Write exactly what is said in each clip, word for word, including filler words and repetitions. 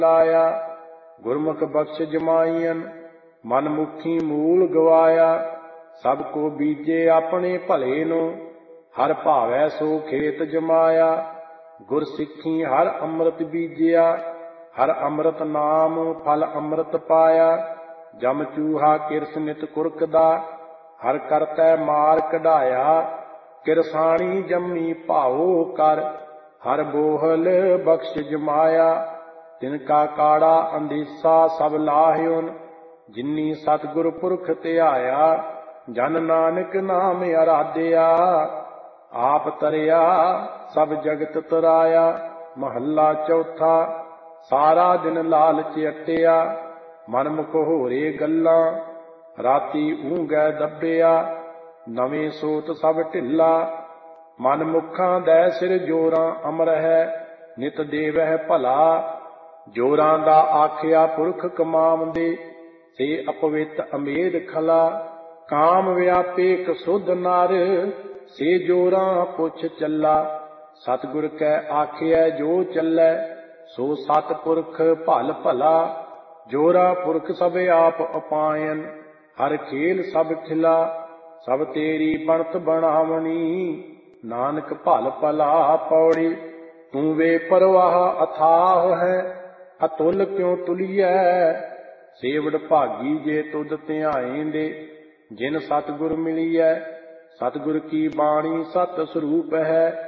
ਲਾਇਆ। ਗੁਰਮੁਖ ਬਖਸ਼ ਜਮਾਈਨ ਮਨ ਮੁਖੀ ਮੂਲ ਗਵਾਇਆ। ਸਭ ਕੋ ਬੀਜੇ ਆਪਣੇ ਭਲੇ ਨੂੰ ਹਰ ਭਾਵੈ ਸੋ ਖੇਤ ਜਮਾਇਆ। ਗੁਰ ਸਿੱਖੀ ਹਰ ਅੰਮ੍ਰਿਤ ਬੀਜਿਆ ਹਰ ਅੰਮ੍ਰਿਤ ਨਾਮ ਫਲ ਅੰਮ੍ਰਿਤ ਪਾਇਆ। ਜਮ ਚੂਹਾ ਕਿਰਸ ਨਿਤ ਕੁਰਕਦਾ ਹਰ ਕਰਤੈ ਮਾਰ ਕਢਾਇਆ। ਕਿਰਸਾਣੀ ਜੰਮੀ ਭਾਉ ਕਰ ਹਰ ਬੋਹਲ ਬਖਸ਼ ਜਮਾਇਆ। ਤਿਨ ਕਾ ਕਾੜਾ ਅੰਧੇਸਾ ਸਭ ਲਾਹਿਓਨ ਜਿਨੀ ਸਤਿਗੁਰ ਪੁਰਖ ਧਿਆਇਆ। ਜਨ ਨਾਨਕ ਨਾਮ ਅਰਾਧਿਆ ਆਪ ਤਰਿਆ ਸਭ ਜਗਤ ਤਰਾਇਆ। ਮਹੱਲਾ ਚੌਥਾ। ਸਾਰਾ ਦਿਨ ਲਾਲਚ ਅਟਿਆ ਮਨ ਮੁਖ ਹੋਰੇ ਗੱਲਾਂ ਰਾਤੀ ਊਂਘੈ ਦੱਬਿਆ। ਨਵੇਂ ਸੋਤ ਸਭ ਢਿੱਲਾ ਮਨ ਮੁਖਾਂ ਦੈ ਸਿਰ ਜੋਰਾਂ ਅਮਰ ਹੈ ਨਿਤ ਦੇਵਹਿ ਭਲਾ। ਜੋਰਾਂ ਦਾ ਆਖਿਆ ਪੁਰਖ ਕਮਾਵੰਦੇ ਸੇ ਅਪਵਿੱਤ ਅਮੇਧ ਖਲਾ। ਕਾਮ ਵਿਆਪੇ ਕਸੁਧ ਨਰ ਸੇ ਜੋਰਾਂ ਪੁੱਛ ਚੱਲਾ। ਸਤਿਗੁਰ ਕੈ ਆਖਿਐ ਜੋ ਚੱਲੈ ਸੋ ਸਤਿਪੁਰਖ ਭਲ ਭਲਾ। ਜੋਰਾ ਪੁਰਖ ਸਭ ਆਪ ਅਪਾਇਨ ਹਰ ਖੇਲ ਸਭ ਖਿਲਾ। ਸਭ ਤੇਰੀ ਬਣਤ ਬਣਾਵਣੀ ਨਾਨਕ ਭਲ ਭਲਾ ਪੌੜੀ। ਤੂੰ ਵੇ ਪਰਵਾਹ ਅਥਾਹ ਹੈ ਅਤੁਲ ਕਿਉ ਤੁਲੀਐ। ਸੇਵੜ ਭਾਗੀ ਜੇ ਤੁਧ ਧਿਆਏਂਦੇ ਜਿਨ ਸਤਿਗੁਰ ਮਿਲੀਐ। ਸਤਿਗੁਰ ਕੀ ਬਾਣੀ ਸਤ ਸਰੂਪ ਹੈ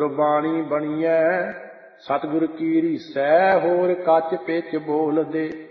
ਗੁਰਬਾਣੀ ਬਣੀਐ। ਸਤਿਗੁਰ ਕੀ ਰੀਸੈ ਹੋਰ ਕੱਚ ਪਿੱਚ ਬੋਲਦੇ।